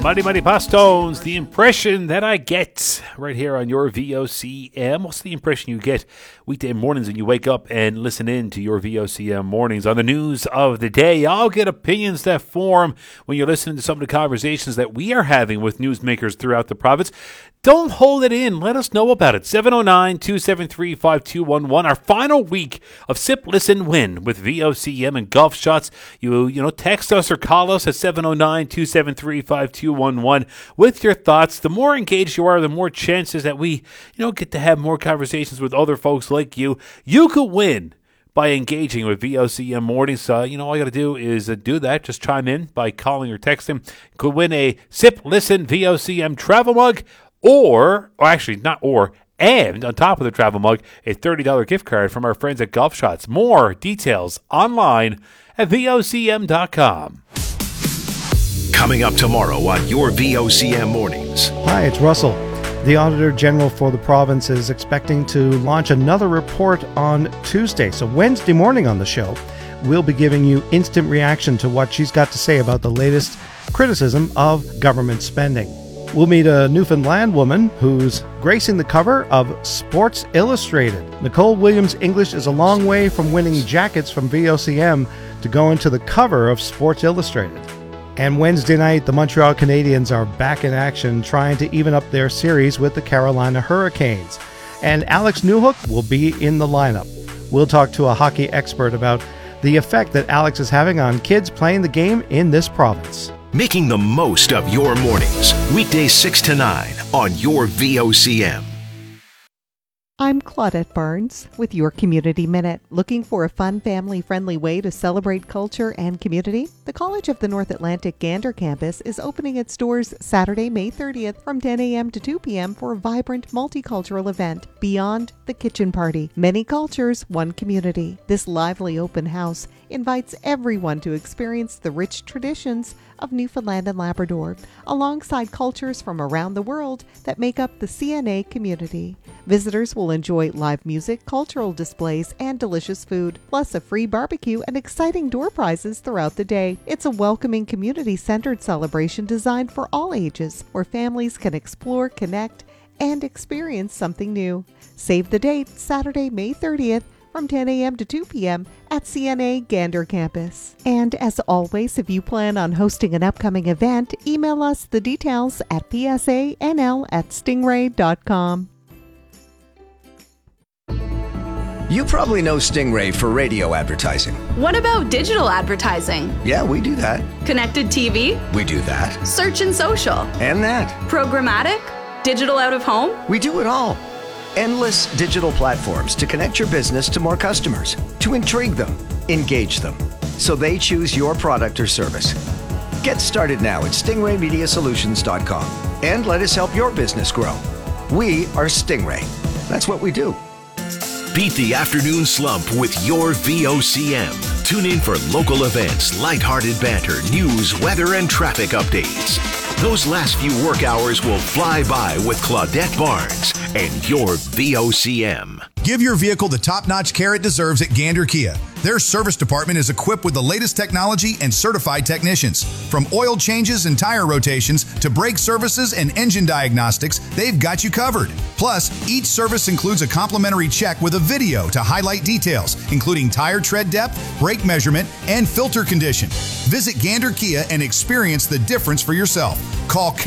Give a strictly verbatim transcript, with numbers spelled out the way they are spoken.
Mighty Mighty Pastones, the impression that I get right here on your V O C M. What's the impression you get weekday mornings when you wake up and listen in to your V O C M mornings on the news of the day? I'll get opinions that form when you're listening to some of the conversations that we are having with newsmakers throughout the province. Don't hold it in. Let us know about it. seven oh nine, two seven three, five two one one. Our final week of Sip, Listen, Win with V O C M and Golf Shots. You you know, text us or call us at seven oh nine, two seven three, five two one one with your thoughts. The more engaged you are, the more chances that we, you know, get to have more conversations with other folks like you. You could win by engaging with V O C M Mornings. Uh, you know, all you got to do is uh, do that. Just chime in by calling or texting. You could win a Sip, Listen, V O C M travel mug. Or, or actually not or, and on top of the travel mug, a thirty dollars gift card from our friends at Golf Shots. More details online at V O C M dot com. Coming up tomorrow on your V O C M Mornings. Hi, it's Russell. The Auditor General for the province is expecting to launch another report on Tuesday. So Wednesday morning on the show, we'll be giving you instant reaction to what she's got to say about the latest criticism of government spending. We'll meet a Newfoundland woman who's gracing the cover of Sports Illustrated. Nicole Williams English is a long way from winning jackets from V O C M to go into the cover of Sports Illustrated. And Wednesday night, the Montreal Canadiens are back in action trying to even up their series with the Carolina Hurricanes. And Alex Newhook will be in the lineup. We'll talk to a hockey expert about the effect that Alex is having on kids playing the game in this province. Making the most of your mornings. Weekdays six to nine on your V O C M. I'm Claudette Barnes with your Community Minute. Looking for a fun, family-friendly way to celebrate culture and community? The College of the North Atlantic Gander campus is opening its doors Saturday, May thirtieth from ten a.m. to two p.m. for a vibrant multicultural event, Beyond the Kitchen Party. Many cultures, one community. This lively open house invites everyone to experience the rich traditions of Newfoundland and Labrador, alongside cultures from around the world that make up the C N A community. Visitors will enjoy live music, cultural displays, and delicious food, plus a free barbecue and exciting door prizes throughout the day. It's a welcoming, community-centered celebration designed for all ages, where families can explore, connect, and experience something new. Save the date, Saturday, May thirtieth, from ten a.m. to two p.m. at C N A Gander Campus. And as always, if you plan on hosting an upcoming event, email us the details at p s a n l at stingray dot com. You probably know Stingray for radio advertising. What about digital advertising? Yeah, we do that. Connected T V? We do that. Search and social? And that. Programmatic? Digital out of home? We do it all. Endless digital platforms to connect your business to more customers, to intrigue them, engage them, so they choose your product or service. Get started now at stingray media solutions dot com and let us help your business grow. We are Stingray. That's what we do. Beat the afternoon slump with your V O C M. Tune in for local events, lighthearted banter, news, weather, and traffic updates. Those last few work hours will fly by with Claudette Barnes and your V O C M. Give your vehicle the top-notch care it deserves at Gander Kia. Their service department is equipped with the latest technology and certified technicians. From oil changes and tire rotations to brake services and engine diagnostics, they've got you covered. Plus, each service includes a complimentary check with a video to highlight details, including tire tread depth, brake measurement, and filter condition. Visit Gander Kia and experience the difference for yourself. Call